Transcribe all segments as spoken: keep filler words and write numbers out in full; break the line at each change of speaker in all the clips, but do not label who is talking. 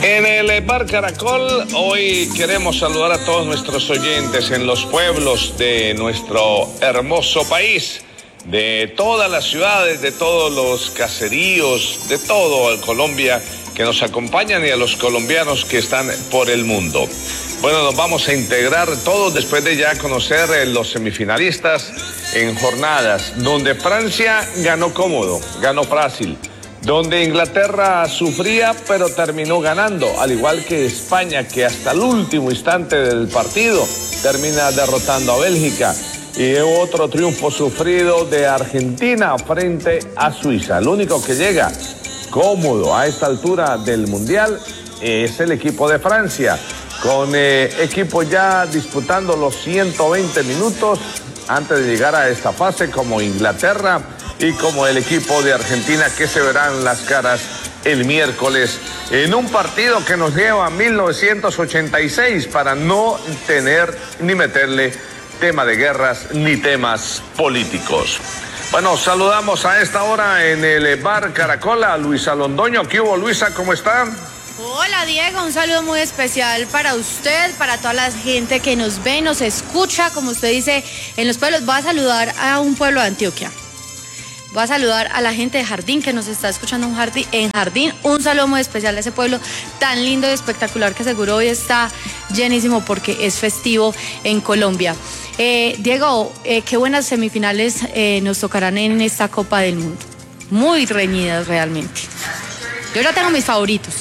En el Bar Caracol hoy queremos saludar a todos nuestros oyentes en los pueblos de nuestro hermoso país, de todas las ciudades, de todos los caseríos, de todo Colombia que nos acompañan y a los colombianos que están por el mundo. Bueno, nos vamos a integrar todos después de ya conocer los semifinalistas en jornadas donde Francia ganó cómodo, ganó fácil, donde Inglaterra sufría pero terminó ganando, al igual que España, que hasta el último instante del partido termina derrotando a Bélgica, y otro triunfo sufrido de Argentina frente a Suiza. El único que llega cómodo a esta altura del Mundial es el equipo de Francia, con eh, equipo ya disputando los ciento veinte minutos antes de llegar a esta fase, como Inglaterra y como el equipo de Argentina, que se verán las caras el miércoles en un partido que nos lleva a mil novecientos ochenta y seis para no tener ni meterle tema de guerras ni temas políticos. Bueno, saludamos a esta hora en el Bar Caracol a Luisa Londoño. ¿Qué hubo, Luisa? ¿Cómo está?
Hola, Diego, un saludo muy especial para usted, para toda la gente que nos ve, nos escucha, como usted dice, en los pueblos. Va a saludar a un pueblo de Antioquia. Va a saludar a la gente de Jardín que nos está escuchando en Jardín, en Jardín. Un saludo muy especial a ese pueblo tan lindo y espectacular que seguro hoy está llenísimo porque es festivo en Colombia. Eh, Diego, eh, qué buenas semifinales eh, nos tocarán en esta Copa del Mundo. Muy reñidas realmente. Yo ya tengo mis favoritos.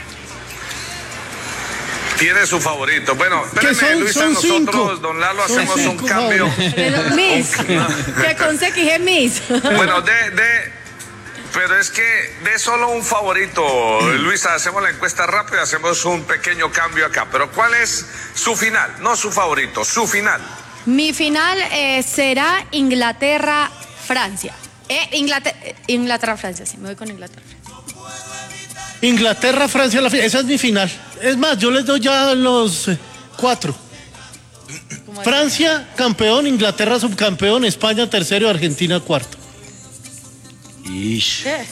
Tiene su favorito. Bueno, espérame,
son,
Luisa,
son
nosotros,
cinco.
don Lalo,
Son
hacemos
cinco
un cambio.
Miss, que conseguí Miss.
Bueno, de, de, pero es que de solo un favorito, Luisa, hacemos la encuesta rápida, hacemos un pequeño cambio acá. Pero ¿cuál es su final? No su favorito, su final.
Mi final eh, será Inglaterra-Francia. Eh, Inglaterra, Inglaterra-Francia, sí, me voy con Inglaterra.
Inglaterra, Francia, la esa es mi final. Es más, yo les doy ya los eh, cuatro. Francia, campeón, Inglaterra, subcampeón, España, tercero, Argentina, cuarto.
Ish.
¿Qué?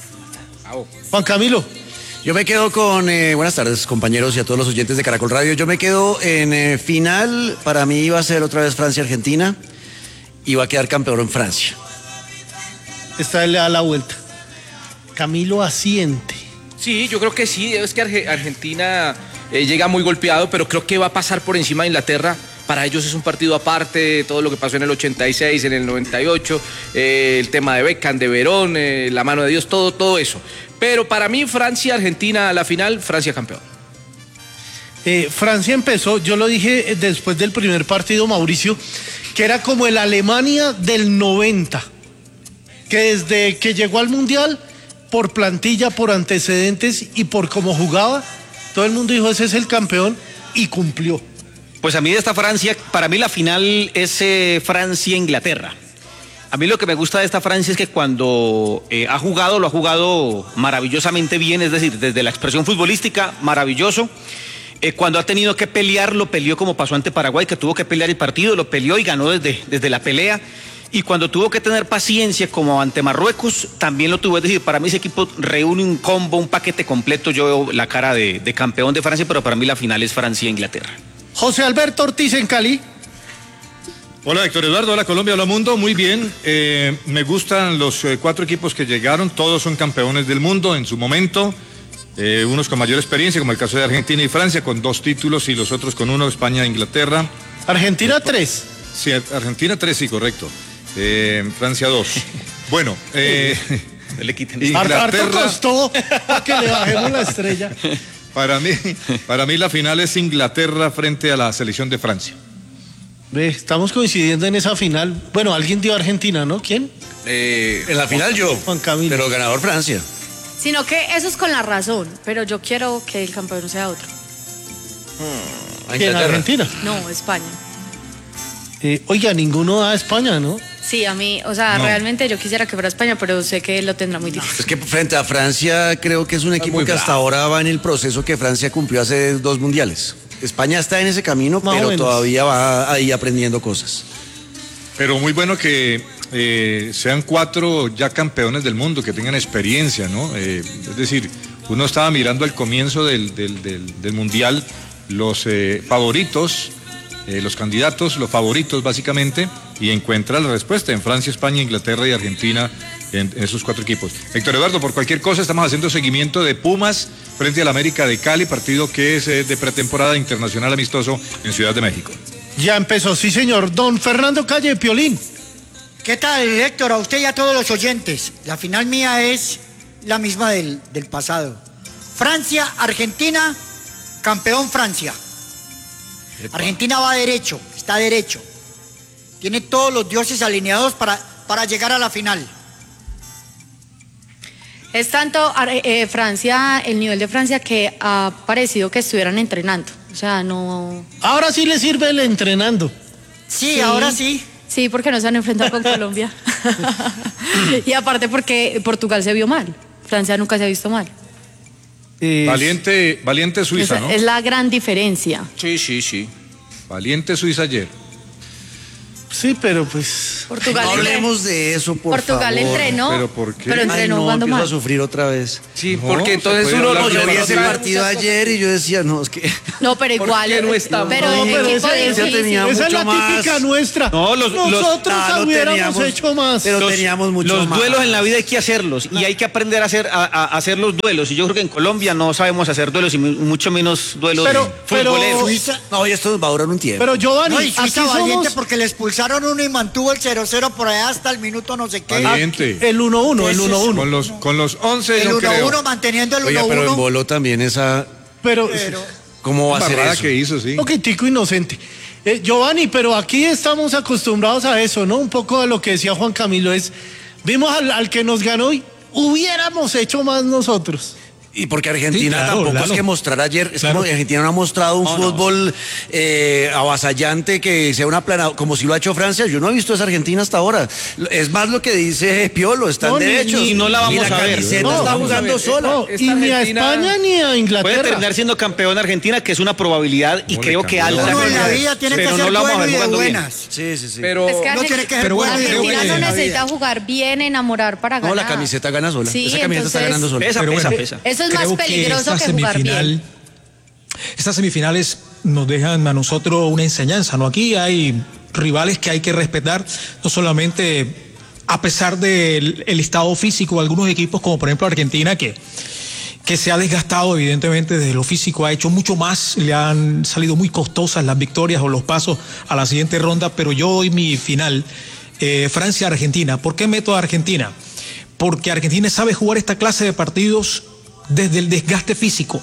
Juan Camilo.
Yo me quedo con, eh, buenas tardes compañeros y a todos los oyentes de Caracol Radio. Yo me quedo en eh, final, para mí iba a ser otra vez Francia-Argentina y va a quedar campeón en Francia.
Esta le da la vuelta. Camilo asiente.
Sí, yo creo que sí, es que Arge- Argentina eh, llega muy golpeado, pero creo que va a pasar por encima de Inglaterra. Para ellos es un partido aparte, todo lo que pasó en el ochenta y seis, en el noventa y ocho, eh, el tema de Beckham, de Verón, eh, la mano de Dios, todo, todo eso. Pero para mí Francia, Argentina, la final, Francia campeón.
Eh, Francia empezó, yo lo dije después del primer partido, Mauricio, que era como el Alemania del noventa, que desde que llegó al Mundial, por plantilla, por antecedentes y por cómo jugaba, todo el mundo dijo, ese es el campeón, y cumplió.
Pues a mí de esta Francia, para mí la final es eh, Francia-Inglaterra. A mí lo que me gusta de esta Francia es que cuando eh, ha jugado, lo ha jugado maravillosamente bien, es decir, desde la expresión futbolística, maravilloso. Eh, cuando ha tenido que pelear, lo peleó como pasó ante Paraguay, que tuvo que pelear el partido, lo peleó y ganó desde, desde la pelea. Y cuando tuvo que tener paciencia, como ante Marruecos, también lo tuvo. Es decir, para mí ese equipo reúne un combo, un paquete completo. Yo veo la cara de, de campeón de Francia, pero para mí la final es Francia-Inglaterra.
José Alberto Ortiz en Cali.
Hola Héctor Eduardo, hola Colombia, hola mundo, muy bien. Eh, me gustan los eh, cuatro equipos que llegaron, todos son campeones del mundo en su momento. Eh, unos con mayor experiencia, como el caso de Argentina y Francia, con dos títulos, y los otros con uno, España e Inglaterra.
Argentina tres.
Sí, Argentina tres, sí, correcto. Eh, Francia dos. Bueno, eh,
Le quiten.
Inglaterra.
Harto costó para que le bajemos la estrella.
Para mí, para mí la final es Inglaterra frente a la selección de Francia.
Ve, estamos coincidiendo en esa final. Bueno, alguien dio Argentina, ¿no? ¿Quién?
Eh, en la final yo,
Juan Camilo.
pero ganador Francia.
Sino que eso es con la razón, pero yo quiero que el campeón sea otro.
A
¿Quién?
Inglaterra.
Argentina.
No, España.
Eh, oiga, ninguno da a España, ¿no?
Sí, a mí, o sea,
No.
realmente yo quisiera que fuera España, pero sé que lo tendrá muy difícil.
Es que frente a Francia creo que es un equipo
muy
que hasta
bravo.
ahora va en el proceso que Francia cumplió hace dos mundiales. España está en ese camino,
Más o
pero
menos.
todavía va ahí aprendiendo cosas.
Pero muy bueno que eh, sean cuatro ya campeones del mundo, que tengan experiencia, ¿no? Eh, es decir, uno estaba mirando al comienzo del, del, del, del Mundial los eh, favoritos, eh, los candidatos, los favoritos básicamente, y encuentra la respuesta en Francia, España, Inglaterra y Argentina, en, en esos cuatro equipos. Héctor Eduardo, por cualquier cosa estamos haciendo seguimiento de Pumas frente al América de Cali, partido que es eh, de pretemporada internacional amistoso en Ciudad de México.
Ya empezó, sí señor. Don Fernando Calle, Piolín.
¿Qué tal, Héctor? A usted y a todos los oyentes. La final mía es la misma del, del pasado. Francia, Argentina, campeón Francia. Epa. Argentina va derecho, está derecho. Tiene todos los dioses alineados para, para llegar a la final.
Es tanto eh, Francia, el nivel de Francia, que ha parecido que estuvieran entrenando. O sea, no...
Ahora sí le sirve el entrenando.
Sí, sí, ahora sí.
Sí, porque no se han enfrentado con Colombia. Y aparte porque Portugal se vio mal. Francia nunca se ha visto mal.
Es... Valiente, valiente Suiza,
es,
¿no?
Es la gran diferencia.
Sí, sí, sí.
Valiente Suiza ayer.
Sí, pero pues...
Portugal no hablemos de eso, por
Portugal
favor.
entrenó,
¿Pero por qué?
pero entrenó
Ay, no,
cuando
empiezo
mal.
a sufrir otra vez.
Sí,
No,
porque entonces
se puede
uno...
hablar
No, yo vi ese
no,
partido ayer y yo decía, no, es que...
No, pero igual...
qué no está
pero
mal?
es
No, pero
equipo
ese- ese
difícil.
tenía
Esa es
mucho
la típica
más.
nuestra.
No, los- los-
Nosotros
Ah, lo
hubiéramos
teníamos,
hecho más.
pero teníamos mucho
Los
más.
duelos en la vida hay que hacerlos y hay que aprender a hacer, a, a hacer los duelos. Y yo creo que en Colombia no sabemos hacer duelos y mu- mucho menos duelos
Pero- pero-
futboleros.
Suiza,
No, y esto nos va a durar un tiempo.
Pero Giovanni,
no, y
aquí
Suiza valiente
somos
porque le expulsaron uno y mantuvo el cero cero por allá hasta el minuto no sé qué.
Valiente.
el uno uno, el
Ese es-
uno uno.
Con los, con los once
El
no creo.
uno uno manteniendo el
Oiga,
uno
pero
uno.
emboló también esa...
Pero,
Pero-
¿Cómo va a ser
Barrada
eso?
que hizo, sí.
un poquitico inocente. Eh, Giovanni, pero aquí estamos acostumbrados a eso, ¿no? Un poco a lo que decía Juan Camilo, es, vimos al, al que nos ganó y hubiéramos hecho más nosotros.
Y porque Argentina
Sí, claro,
tampoco
claro.
es que mostrar ayer, es
Claro.
como Argentina no ha mostrado un
No, no.
fútbol eh, avasallante que sea una plana, como si lo ha hecho Francia. Yo no he visto esa Argentina hasta ahora. Es más lo que dice Piolo, están
No, ni-
derechos.
ni-
no la vamos
y la
a ver.
camiseta
No,
está
vamos
a
jugando
ver.
sola.
No,
esta
y ni a
Argentina-
España ni a
Puede
Inglaterra.
terminar siendo campeón Argentina, que es una probabilidad y
¿Cómo le
creo que
cambió?
alta.
Uno en la vida tiene que
pero
ser
no la vamos a
bueno
ver
y de
jugando bien.
buenas.
Sí, sí, sí.
Pero...
Es que
No
Argen-
tiene que ser
Pero bueno,
bueno y de
creo que-
Argentina no
buenas.
necesita jugar bien, enamorar para ganar.
No, la camiseta gana sola.
Sí,
esa camiseta está
entonces-
ganando sola.
Pesa,
Pero
pesa,
bueno,
pesa.
Eso es más
Creo
peligroso
esta
que jugar
semifinal,
bien.
Estas semifinales nos dejan a nosotros una enseñanza, ¿no? Aquí hay rivales que hay que respetar, no solamente a pesar del el estado físico de algunos equipos, como por ejemplo Argentina, que, que se ha desgastado evidentemente desde lo físico, ha hecho mucho más, le han salido muy costosas las victorias o los pasos a la siguiente ronda, pero yo hoy mi final, eh, Francia-Argentina. ¿Por qué meto a Argentina? Porque Argentina sabe jugar esta clase de partidos desde el desgaste físico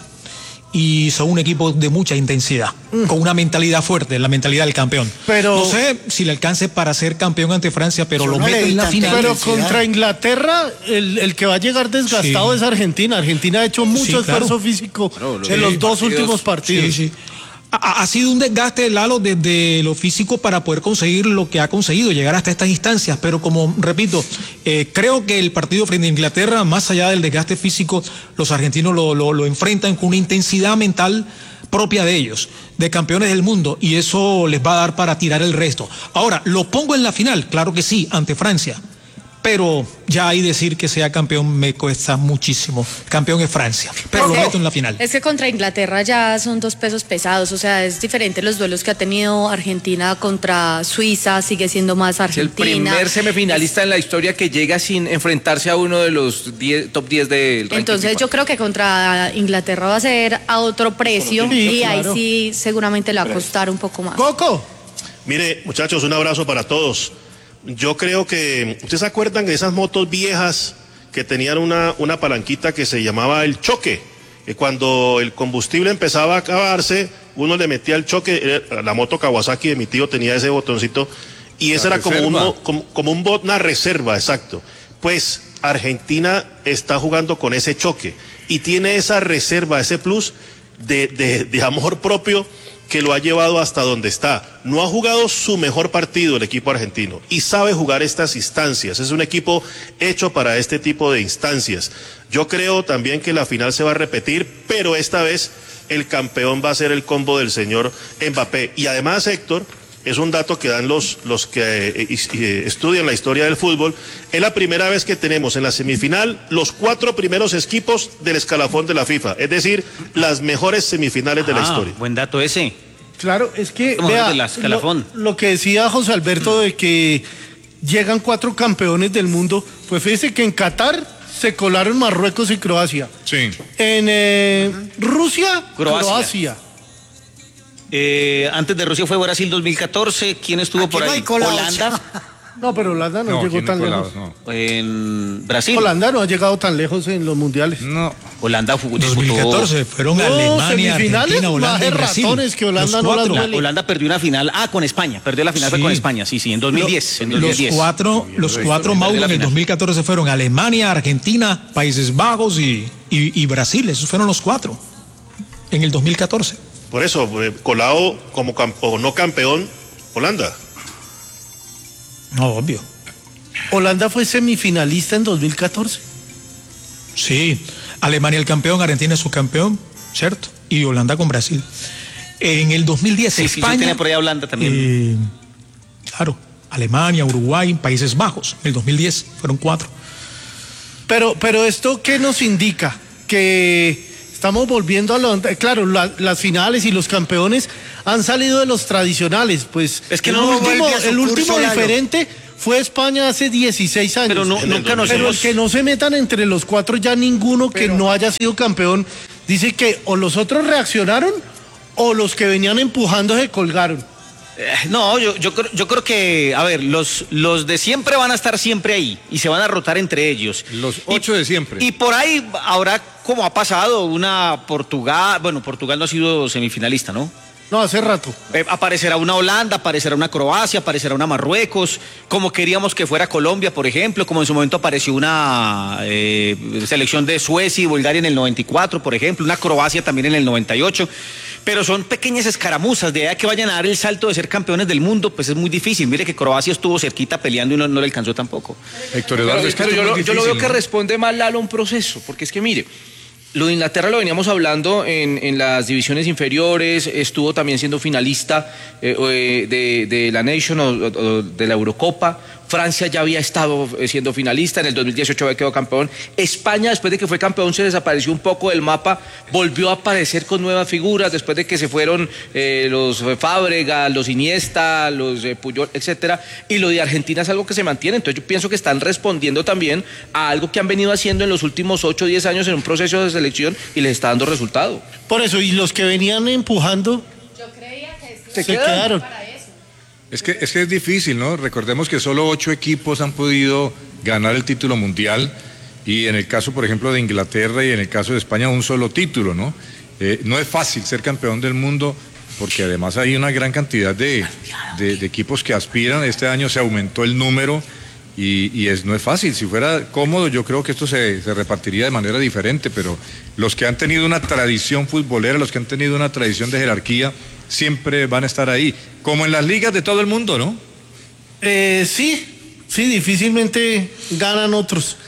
y son un equipo de mucha intensidad, mm. con una mentalidad fuerte, la mentalidad del campeón.
Pero-
no sé si le alcance para ser campeón ante Francia, pero
Yo
lo
no le
meto
vi
en la
tanta
final.
Pero
intensidad.
contra Inglaterra, el, el que va a llegar desgastado
Sí.
es Argentina. Argentina ha hecho mucho
Sí, claro.
esfuerzo físico
Claro, los
en los dos
partidos-
últimos partidos.
Sí, sí. Ha, ha sido un desgaste, Lalo, desde lo físico para poder conseguir lo que ha conseguido, llegar hasta estas instancias. Pero como repito, eh, creo que el partido frente a Inglaterra, más allá del desgaste físico, los argentinos lo, lo, lo enfrentan con una intensidad mental propia de ellos, de campeones del mundo, y eso les va a dar para tirar el resto. Ahora, ¿lo pongo en la final? Claro que sí, ante Francia. Pero ya ahí decir que sea campeón me cuesta muchísimo. Campeón es Francia, pero lo
Es que-
meto en la final.
Es que contra Inglaterra ya son dos pesos pesados, o sea, es diferente los duelos que ha tenido Argentina contra Suiza, sigue siendo más
Es el
Argentina.
primer semifinalista en la historia que llega sin enfrentarse a uno de los diez, top diez del ranking
Entonces
FIFA.
yo creo que contra Inglaterra va a ser a otro precio
Sí,
y
claro.
ahí sí seguramente le va a costar un poco más.
Coco,
Mire, muchachos, un abrazo para todos. Yo creo que, ¿ustedes se acuerdan de esas motos viejas que tenían una, una palanquita que se llamaba el choque? Que cuando el combustible empezaba a acabarse, uno le metía el choque, era- la moto Kawasaki de mi tío tenía ese botoncito, y ese
La
era como un,
reserva.
mo- como, como un bot, una reserva, exacto. Pues Argentina está jugando con ese choque y tiene esa reserva, ese plus de, de, de amor propio que lo ha llevado hasta donde está. No ha jugado su mejor partido el equipo argentino y sabe jugar estas instancias. Es un equipo hecho para este tipo de instancias. Yo creo también que la final se va a repetir, pero esta vez el campeón va a ser el combo del señor Mbappé. Y además, Héctor, es un dato que dan los, los que eh, eh, estudian la historia del fútbol, es la primera vez que tenemos en la semifinal los cuatro primeros equipos del escalafón de la FIFA, es decir, las mejores semifinales de la
Ah,
historia.
buen dato ese.
Claro, es que
Somos
vea,
de la escalafón.
lo, lo que decía José Alberto de que llegan cuatro campeones del mundo, pues fíjese que en Qatar se colaron Marruecos y Croacia.
Sí.
En eh, Rusia,
Croacia.
Croacia.
Eh, antes de Rusia fue Brasil dos mil catorce. ¿Quién estuvo
Aquí
por
no
ahí?
hay colados.
Holanda.
No, pero Holanda no,
No,
llegó
aquí no
tan
colados,
lejos.
no.
En Brasil.
Holanda no ha llegado tan lejos en los mundiales.
No.
Holanda jugó,
dos mil catorce fueron
No,
Alemania,
semifinales,
Argentina, Holanda
más
y
de
Brasil.
ratones que Holanda
Los
no las
cuatro.
duele.
La- Holanda perdió una final, ah, con España, perdió la final fue
Sí.
con España, sí, sí, en dos mil diez. En
Los
dos mil diez.
cuatro, los cuatro Mauro en el
final.
dos mil catorce fueron Alemania, Argentina, Países Bajos y, y, y Brasil. Esos fueron los cuatro en el dos mil catorce.
Por eso, eh, colado como cam- o no campeón, Holanda.
No, obvio.
Holanda fue semifinalista en dos mil catorce.
Sí, Alemania el campeón, Argentina es su campeón, ¿cierto? Y Holanda con Brasil. En el dos mil diez,
Sí, sí, sí,
España.
tiene por ahí Holanda también.
eh, claro, Alemania, Uruguay, Países Bajos. En el dos mil diez fueron cuatro.
Pero, pero esto, ¿qué nos indica? Que estamos volviendo a lo... Claro, la- las finales y los campeones han salido de los tradicionales. Pues
Es que
el
no
último,
vuelve a su
el último
curso, Lalo.
diferente fue España hace dieciséis años.
Pero no-
En el
nunca nos
Pero
hemos...
el que no se metan entre los cuatro ya ninguno que no haya sido campeón, dice que o los otros reaccionaron o los que venían empujando se colgaron.
Eh, No, yo, yo, creo, yo creo que, a ver, los, los de siempre van a estar siempre ahí y se van a rotar entre ellos.
Los
Y-
ocho de siempre.
Y por ahí habrá, como ha pasado, una Portugal, bueno, Portugal no ha sido semifinalista, ¿no?
No, hace rato.
Eh, aparecerá una Holanda, aparecerá una Croacia, aparecerá una Marruecos, como queríamos que fuera Colombia, por ejemplo, como en su momento apareció una eh, selección de Suecia y Bulgaria en el noventa y cuatro, por ejemplo, una Croacia también en el noventa y ocho, pero son pequeñas escaramuzas, de ahí a que vayan a dar el salto de ser campeones del mundo, pues es muy difícil. Mire que Croacia estuvo cerquita peleando y no, no le alcanzó tampoco.
Héctor
Pero,
Eduardo, es que
pero
esto
yo,
es
lo,
muy
yo lo
difícil,
veo que
¿no?
responde más Lalo a un proceso, porque es que mire, lo de Inglaterra lo veníamos hablando en, en las divisiones inferiores, estuvo también siendo finalista eh, eh, de, de la Nation o, o de la Eurocopa. Francia ya había estado eh, siendo finalista, en el dos mil dieciocho había quedado campeón. España, después de que fue campeón, se desapareció un poco del mapa, volvió a aparecer con nuevas figuras, después de que se fueron eh, los Fábregas, los Iniesta, los eh, Puyol, etcétera. Y lo de Argentina es algo que se mantiene, entonces yo pienso que están respondiendo también a algo que han venido haciendo en los últimos ocho o diez años en un proceso de selección y les está dando resultado.
Por eso, y los que venían empujando
Yo creía que
se quedaron.
Es que, es que es difícil, ¿no? Recordemos que solo ocho equipos han podido ganar el título mundial y en el caso, por ejemplo, de Inglaterra y en el caso de España, un solo título, ¿no? Eh, no es fácil ser campeón del mundo porque además hay una gran cantidad de, de- de equipos que aspiran. Este año se aumentó el número y, y es, no es fácil. Si fuera cómodo, yo creo que esto se, se repartiría de manera diferente, pero los que han tenido una tradición futbolera, los que han tenido una tradición de jerarquía, siempre van a estar ahí, como en las ligas de todo el mundo, ¿no?
Eh, sí, sí, difícilmente ganan otros.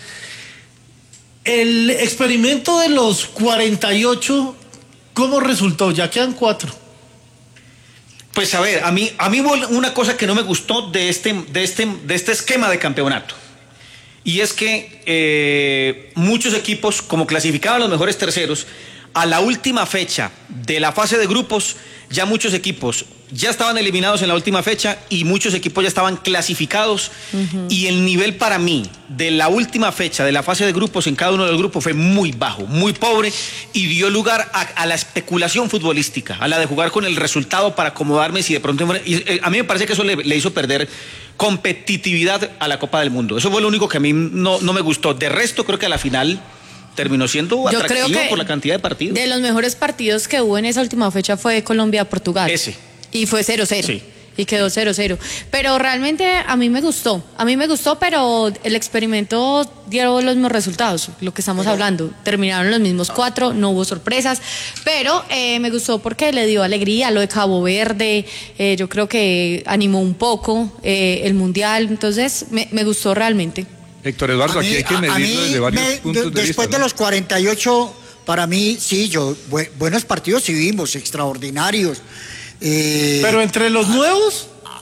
El experimento de los cuarenta y ocho, ¿cómo resultó? Ya quedan cuatro.
Pues a ver, a mí, a mí hubo una cosa que no me gustó de este, de este, de este esquema de campeonato. Y es que eh, muchos equipos, como clasificaban los mejores terceros, a la última fecha de la fase de grupos, ya muchos equipos ya estaban eliminados en la última fecha y muchos equipos ya estaban clasificados. Uh-huh. Y el nivel para mí de la última fecha de la fase de grupos en cada uno de los grupos fue muy bajo, muy pobre y dio lugar a, a la especulación futbolística, a la de jugar con el resultado para acomodarme si de pronto... Y, eh, a mí me parece que eso le, le hizo perder competitividad a la Copa del Mundo. Eso fue lo único que a mí no, no me gustó. De resto, creo que a la final terminó siendo
Yo
atractivo
creo que
por la cantidad de partidos.
De los mejores partidos que hubo en esa última fecha fue Colombia-Portugal.
Ese.
Y fue cero cero.
Sí.
Y quedó cero cero. Pero realmente a mí me gustó. A mí me gustó, pero el experimento dio los mismos resultados, lo que estamos hablando. Terminaron los mismos cuatro, no hubo sorpresas. Pero eh, me gustó porque le dio alegría lo de Cabo Verde. Eh, yo creo que animó un poco eh, el Mundial. Entonces me, me gustó realmente.
Héctor Eduardo,
A mí-
aquí hay que
a- a
medirlo
mí
desde varios
me-
puntos de,
de- Después
vista,
de
¿no?
los cuarenta y ocho, para mí, sí, yo bu- buenos partidos sí vimos, extraordinarios. Eh,
Pero entre los nuevos,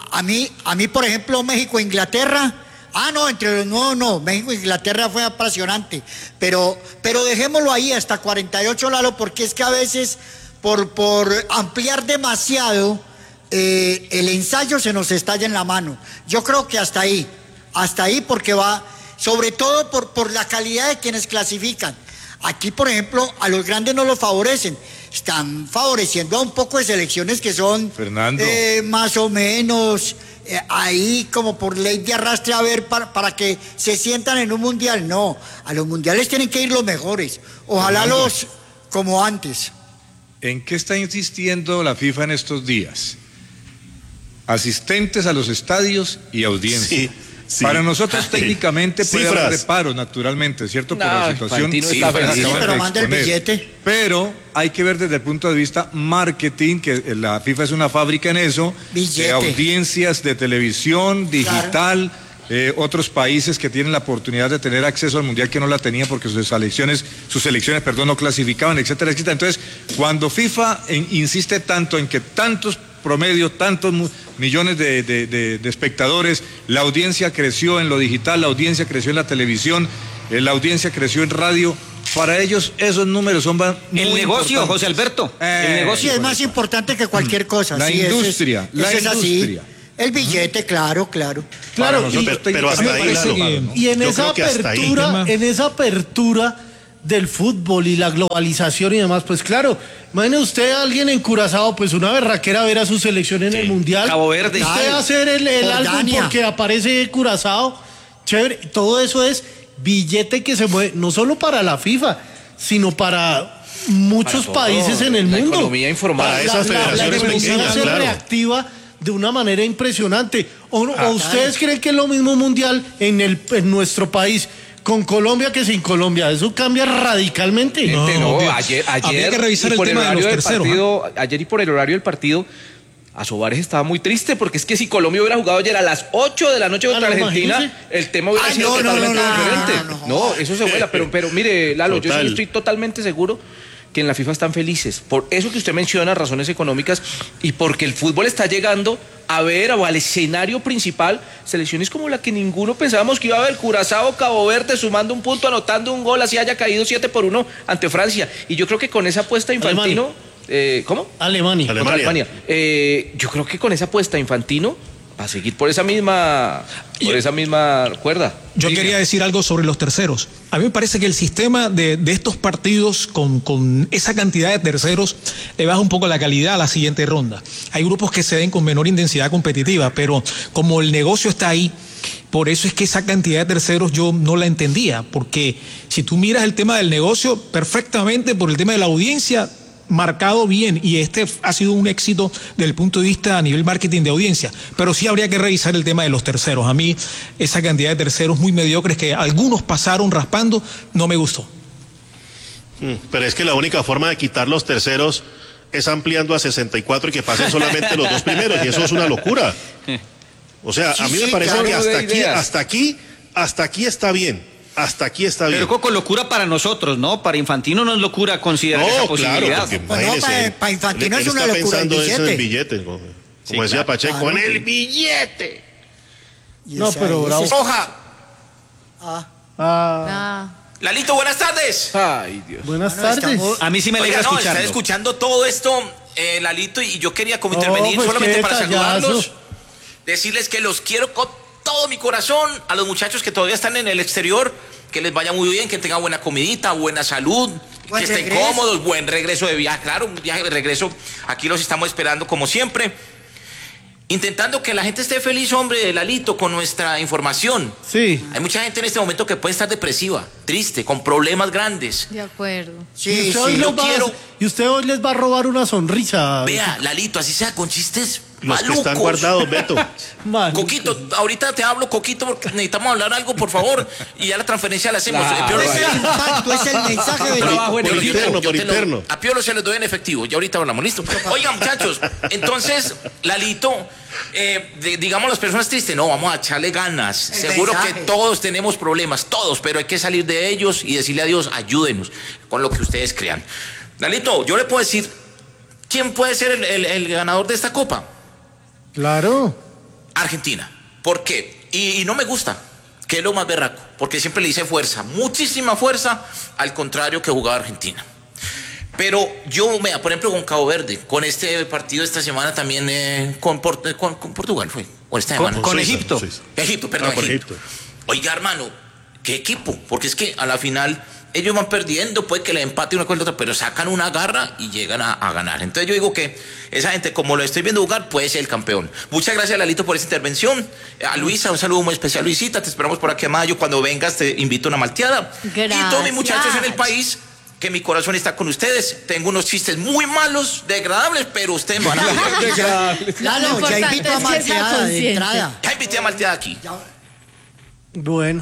a mí, a mí, por ejemplo, México e Inglaterra. Ah, no, entre los no, no, México e Inglaterra fue apasionante. Pero, pero dejémoslo ahí hasta cuarenta y ocho, Lalo, porque es que a veces, por, por ampliar demasiado, eh, el ensayo se nos estalla en la mano. Yo creo que hasta ahí, hasta ahí, porque va, sobre todo por, por la calidad de quienes clasifican. Aquí, por ejemplo, a los grandes no los favorecen. Están favoreciendo a un poco de selecciones que son
Fernando.
Eh, más o menos eh, ahí como por ley de arrastre a ver para, para que se sientan en un mundial. No, a los mundiales tienen que ir los mejores. Ojalá
Fernando.
los como antes.
¿En qué está insistiendo la FIFA en estos días? Asistentes a los estadios y audiencia.
Sí, sí.
Para nosotros técnicamente puede
Cifras.
haber reparo, naturalmente, ¿cierto? Por
No,
la situación
Infantino
que
está
acaban
feliz.
de
Sí, pero manda el
exponer.
billete.
Pero hay que ver desde el punto de vista marketing, que la FIFA es una fábrica en eso,
Billete.
de audiencias de televisión, digital, eh, otros países que tienen la oportunidad de tener acceso al mundial que no la tenían porque sus selecciones, sus selecciones, perdón, no clasificaban, etcétera, etcétera. Entonces, cuando FIFA en- insiste tanto en que tantos promedio, tantos mu- millones de, de- de- de espectadores, la audiencia creció en lo digital, la audiencia creció en la televisión, eh, la audiencia creció en radio, para ellos esos números son va- muy
El negocio,
importantes.
José Alberto.
Eh,
el
Sí,
negocio.
es más importante que cualquier cosa.
La
sí, ese es-
industria, la
ese es así.
industria.
El billete, claro, claro.
Claro,
Para nosotros
y-
Pero, pero hasta
me
ahí,
parece
Lalo,
que-
¿no?
Y en
Yo
esa
creo que hasta ahí.
apertura,
Tema.
en esa apertura del fútbol y la globalización y demás, pues claro, imagine usted a alguien en Curazao, pues una berraquera ver a su selección en el mundial.
Cabo Verde.
Usted
Claro.
hacer el, el álbum
Jordania.
porque aparece Curazao, chévere. Todo eso es billete que se mueve, no solo para la FIFA, sino para muchos
Para todo,
países en el
la
mundo.
economía informal.
Para
La-
esas
la- la,
federaciones
economía
pequeñas,
se
claro.
reactiva de una manera impresionante. ¿O, no-
Ah,
o ustedes creen que es lo mismo mundial en, el, en nuestro país con Colombia que sin Colombia? Eso cambia radicalmente.
No,
Gente, no,
que-
ayer, ayer
habría que revisar
y
el
por
tema de
horario
los
del
terceros,
partido, ayer y por el horario del partido, Asobares estaba muy triste porque es que si Colombia hubiera jugado ayer a las ocho de la noche contra
Ah, no,
Argentina,
imagínese.
el tema hubiera
Ah,
sido
no, no,
totalmente
no, no,
diferente.
no, no, no,
No,
no.
eso se vuela, pero, pero mire, Lalo, yo sí
Total.
estoy totalmente seguro que en la FIFA están felices. Por eso que usted menciona, razones económicas, y porque el fútbol está llegando a ver o al escenario principal selecciones como la que ninguno pensábamos que iba a ver, Curazao, Cabo Verde, sumando un punto, anotando un gol, así haya caído siete por uno ante Francia. Y yo creo que con esa apuesta Infantino, eh, ¿cómo?
Alemania.
Ale-
Contra
Alemania.
Alemania. Eh, yo creo que con esa apuesta Infantino va a seguir por esa misma, por esa misma cuerda.
Yo
Diga.
quería decir algo sobre los terceros. A mí me parece que el sistema de, de estos partidos con, con esa cantidad de terceros le baja un poco la calidad a la siguiente ronda. Hay grupos que se ven con menor intensidad competitiva, pero como el negocio está ahí, por eso es que esa cantidad de terceros yo no la entendía, porque si tú miras el tema del negocio, perfectamente por el tema de la audiencia, marcado bien, y este ha sido un éxito desde el punto de vista a nivel marketing de audiencia, pero sí habría que revisar el tema de los terceros. A mí esa cantidad de terceros muy mediocres que algunos pasaron raspando no me gustó.
Mm, Pero es que la única forma de quitar los terceros es ampliando a sesenta y cuatro y que pasen solamente los dos primeros, y eso es una locura. O sea,
Sí,
a mí me
sí,
parece
claro,
que hasta
de
aquí,
ideas.
hasta aquí, hasta aquí está bien. Hasta aquí está bien.
Pero Coco, locura para nosotros, ¿no? Para Infantino no es locura considerar esa
No, claro,
posibilidad.
porque
Pues no,
imagínese,
pa-
él-
pa Infantino
él
es una
está
locura el
pensando eso en el
billete.
billete, como,
Sí,
como decía
claro.
Pacheco,
Claro.
en el billete.
Y
No,
esa-
pero
ese
bravo.
es-
Hoja,
Ah,
Ah,
Ah,
Lalito, buenas tardes.
Ay, Dios.
buenas
Bueno,
tardes.
estamos-
A mí sí me alegra
Oiga, no,
escucharlo.
está escuchando todo esto, eh, Lalito, y yo quería como
No,
intervenir
pues,
solamente
qué
para
detallazo.
saludarlos, decirles que los quiero con todo mi corazón, a los muchachos que todavía están en el exterior, que les vaya muy bien, que tengan buena comidita, buena salud,
Buen
que estén
regreso.
cómodos, buen regreso de viaje, claro, un viaje de regreso, aquí los estamos esperando como siempre. Intentando que la gente esté feliz, hombre, Lalito, con nuestra información.
Sí.
Hay mucha gente en este momento que puede estar depresiva, triste, con problemas grandes.
de acuerdo.
y,
sí,
usted hoy
sí,
les
yo
va a-
quiero-
y usted hoy les va a robar una sonrisa.
Vea, Lalito, así sea con chistes
Los que
malucos.
están guardados, Beto.
Man.
Coquito, ahorita te hablo, Coquito, porque necesitamos hablar algo, por favor. Y ya la transferencia la hacemos.
Claro,
Eh, Piolo,
ese es el impacto, es el mensaje de
Trabajo en
Por
equipo.
interno, por
yo te lo-
interno.
a Piolo se los doy en efectivo. Ya ahorita hablamos, listo. Oigan, muchachos, entonces, Lalito, eh, de- digamos las personas tristes, no, vamos a echarle ganas.
El
Seguro
mensaje.
que todos tenemos problemas, todos, pero hay que salir de ellos y decirle a Dios, ayúdenos con lo que ustedes crean. Lalito, yo le puedo decir, ¿quién puede ser el, el- el ganador de esta copa?
Claro.
Argentina. ¿Por qué? Y, y no me gusta, que es lo más berraco, porque siempre le hice fuerza, muchísima fuerza, al contrario que jugaba Argentina. Pero yo, mira, por ejemplo, con Cabo Verde, con este partido esta semana también, eh, con, Port- con, con Portugal fue, o esta semana.
Con, con
Suiza,
Egipto.
Suiza.
Egipto, perdón,
Ah, por
Egipto.
Egipto.
Oiga, hermano, ¿qué equipo? Porque es que a la final ellos van perdiendo, puede que le empate una con la otra, pero sacan una garra y llegan a, a ganar. Entonces yo digo que esa gente, como lo estoy viendo jugar, puede ser el campeón. Muchas gracias, Lalito, por esa intervención. A Luisa, un saludo muy especial. Luisita, te esperamos por aquí a mayo. Cuando vengas te invito a una malteada.
Gracias.
Y todos mis muchachos en el país, que mi corazón está con ustedes. Tengo unos chistes muy malos, degradables, pero ustedes me van a ver.
Lalo,
Lo
ya
importante
invito a
es que sea
malteada de
consciente.
entrada.
Ya invité a malteada aquí.
Bueno.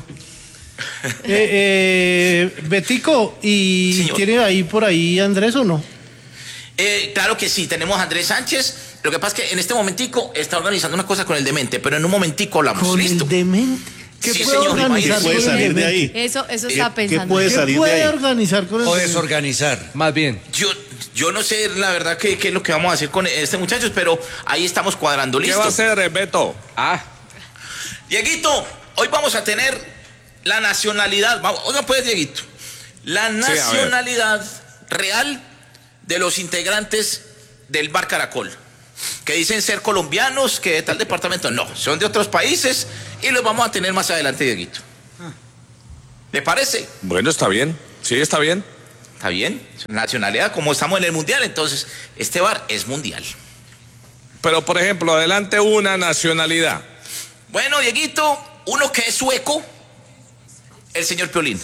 Eh, eh, Betico, ¿y
Señor.
tiene ahí por ahí Andrés o no?
Eh, claro que sí, tenemos a Andrés Sánchez. Lo que pasa es que en este momentico está organizando una cosa con el demente, pero en un momentico hablamos.
Con
¿Listo?
el demente. ¿Qué
Sí,
puede
señor,
organizar
¿Qué puede
con el
salir de
demente?
ahí?
Eso, eso
¿Qué-
estaba
qué
pensando.
puede
¿Qué
salir de
puede
ahí?
organizar con el
O
demente?
desorganizar.
Más bien.
Yo, yo no sé la verdad qué, qué es lo que vamos a hacer con este muchachos, pero ahí estamos cuadrando.
¿Qué
¿Listo?
va a hacer, eh, Beto?
Ah,
Dieguito, hoy vamos a tener la nacionalidad. Vamos, oiga pues, Dieguito. La
ver.
nacionalidad real de los integrantes del Bar Caracol. Que dicen ser colombianos, que de tal departamento. No, son de otros países y los vamos a tener más adelante, Dieguito. ¿Le parece?
Bueno, está bien. Sí, está bien.
¿Está bien? Nacionalidad, como estamos en el mundial, entonces este bar es mundial.
Pero, por ejemplo, adelante una nacionalidad.
Bueno, Dieguito, uno que es sueco, el señor Piolín.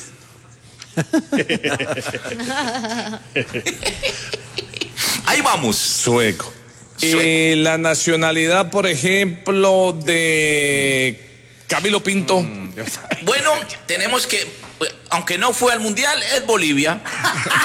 Ahí vamos.
Sueco.
Sueco.
Y la nacionalidad, por ejemplo, de Camilo Pinto.
Bueno, tenemos que, aunque no fue al mundial, es Bolivia.